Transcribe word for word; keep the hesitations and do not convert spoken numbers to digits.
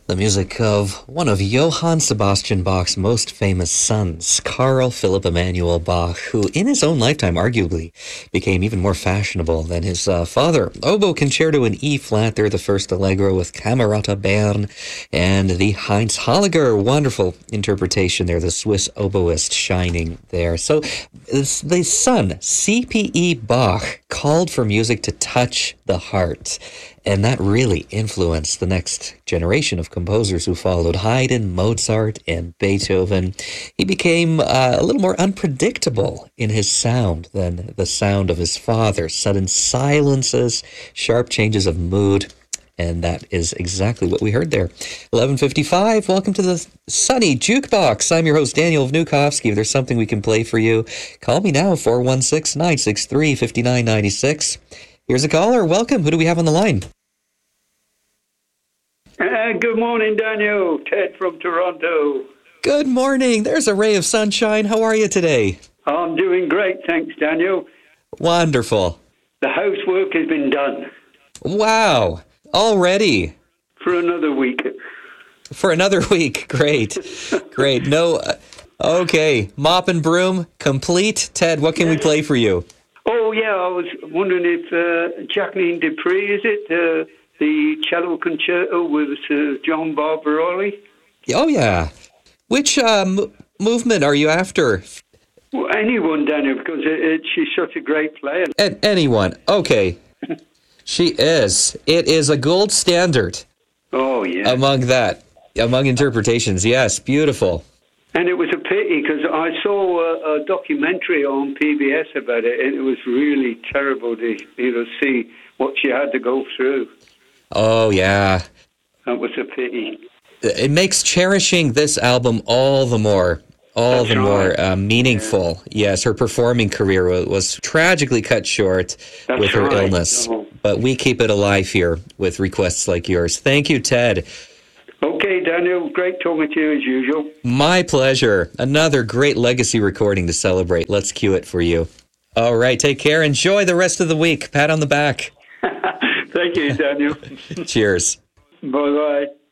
The music of one of Johann Sebastian Bach's most famous sons, Carl Philipp Emanuel Bach, who in his own lifetime arguably became even more fashionable than his uh, father. Oboe Concerto in E-flat, they're the first allegro with Camerata Bern, and the Heinz Holliger, wonderful interpretation there, the Swiss oboist shining there. So the son, C P E Bach, called for music to touch the heart. And that really influenced the next generation of composers who followed, Haydn, Mozart, and Beethoven. He became uh, a little more unpredictable in his sound than the sound of his father. Sudden silences, sharp changes of mood, and that is exactly what we heard there. eleven fifty-five, welcome to the Sunny Jukebox. I'm your host, Daniel Vnukovsky. If there's something we can play for you, call me now, four one six, nine six three, five nine nine six. Here's a caller. Welcome. Who do we have on the line? Uh, good morning, Daniel. Ted from Toronto. Good morning. There's a ray of sunshine. How are you today? I'm doing great, thanks, Daniel. Wonderful. The housework has been done. Wow. Already? For another week. For another week. Great. Great. No. Uh, okay. Mop and broom complete. Ted, what can we play for you? Oh, yeah. I was wondering if uh, Jacqueline Dupree, is it? Uh, the cello concerto with uh, John Barbaroli? Oh, yeah. Which um, movement are you after? Well, anyone, Daniel, because it, it, she's such a great player. A- anyone. Okay. She is. It is a gold standard. Oh, yeah. Among that, among interpretations. Yes, beautiful. And it was a pity because I saw a, a documentary on P B S about it, and it was really terrible to you know see what she had to go through. Oh, yeah. That was a pity. It makes cherishing this album all the more, all That's the right. more uh, meaningful. Yeah. Yes, her performing career was, was tragically cut short That's with her right. illness. Oh. But we keep it alive here with requests like yours. Thank you, Ted. Okay, Daniel, great talking to you as usual. My pleasure. Another great legacy recording to celebrate. Let's cue it for you. All right, take care. Enjoy the rest of the week. Pat on the back. Thank you, Daniel. Cheers. Bye-bye.